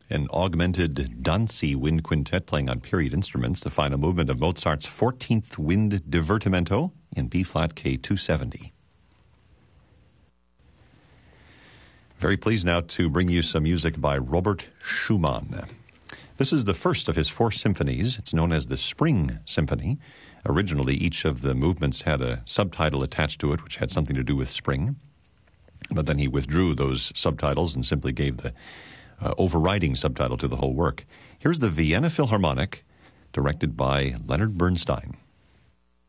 an augmented Danzi wind quintet playing on period instruments, the final movement of Mozart's 14th Wind Divertimento in B-flat K270. Very pleased now to bring you some music by Robert Schumann. This is the first of his 4 symphonies. It's known as the Spring Symphony. Originally, each of the movements had a subtitle attached to it, which had something to do with spring. But then he withdrew those subtitles and simply gave the overriding subtitle to the whole work. Here's the Vienna Philharmonic, directed by Leonard Bernstein.